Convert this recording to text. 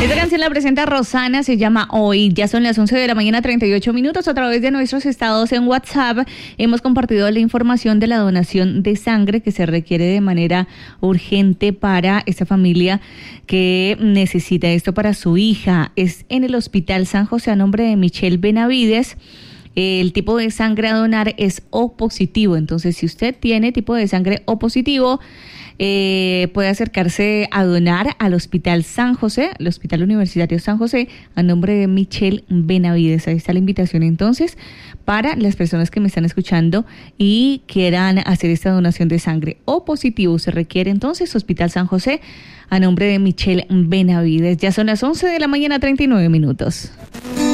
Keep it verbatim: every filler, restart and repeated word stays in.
Esta canción la presenta Rosana, se llama Hoy. Ya son las once de la mañana, treinta y ocho minutos. A través de nuestros estados en WhatsApp hemos compartido la información de la donación de sangre que se requiere de manera urgente para esta familia que necesita esto para su hija. Es en el Hospital San José a nombre de Michelle Benavides. El tipo de sangre a donar es O positivo. Entonces, si usted tiene tipo de sangre O positivo, Eh, puede acercarse a donar al Hospital San José, el Hospital Universitario San José, a nombre de Michelle Benavides. Ahí está la invitación entonces para las personas que me están escuchando y quieran hacer esta donación de sangre O positivo. Se requiere entonces Hospital San José a nombre de Michelle Benavides. Ya son las once de la mañana, treinta y nueve minutos.